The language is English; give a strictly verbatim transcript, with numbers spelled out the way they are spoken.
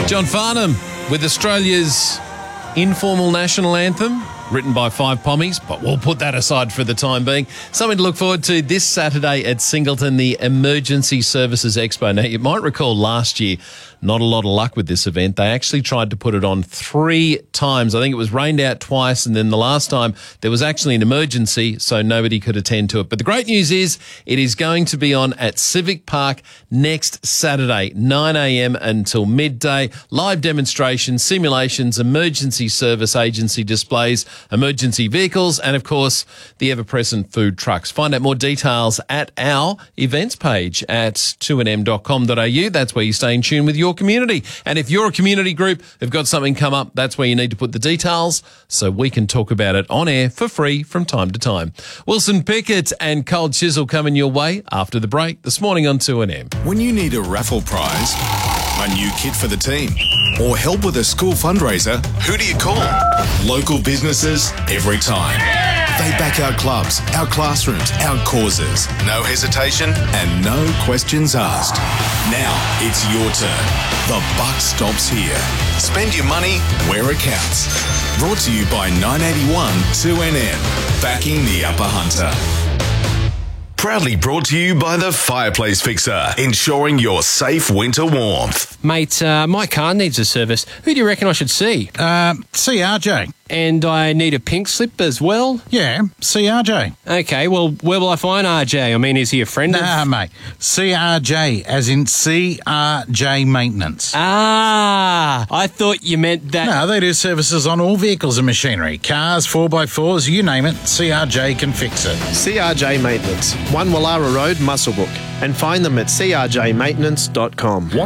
John Farnham with Australia's informal national anthem, written by Five Pommies, but we'll put that aside for the time being. Something to look forward to this Saturday at Singleton, the Emergency Services Expo. Now, you might recall last year, not a lot of luck with this event. They actually tried to put it on three times. I think it was rained out twice, and then the last time there was actually an emergency, so nobody could attend to it. But the great news is it is going to be on at Civic Park next Saturday, nine a.m. until midday. Live demonstrations, simulations, emergency service agency displays, emergency vehicles, and of course, the ever-present food trucks. Find out more details at our events page at two n m dot com dot a u. That's where you stay in tune with your community. And if you're a community group who've got something come up, that's where you need to put the details so we can talk about it on air for free from time to time. Wilson Pickett and Cold Chisel coming your way after the break this morning on two N M. When you need a raffle prize, a new kit for the team, or help with a school fundraiser, who do you call? Local businesses every time. They back our clubs, our classrooms, our causes. No hesitation and no questions asked. Now it's your turn. The buck stops here. Spend your money where it counts. Brought to you by nine eighty-one two N M. Backing the Upper Hunter. Proudly brought to you by the Fireplace Fixer, ensuring your safe winter warmth. Mate, uh, my car needs a service. Who do you reckon I should see? Uh, see R J. And I need a pink slip as well? Yeah, see R J. Okay, well, where will I find R J? I mean, is he a friend Nah, of... mate. C R J, as in C R J Maintenance. Ah, I thought you meant that... No, they do services on all vehicles and machinery. Cars, four by fours, you name it, C R J can fix it. C R J Maintenance, one Wallara Road, Muswellbrook. And find them at c r j maintenance dot com.